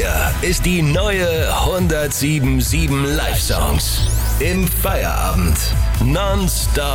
Hier ist die neue 107.7 Live Songs. Im Feierabend. Non-stop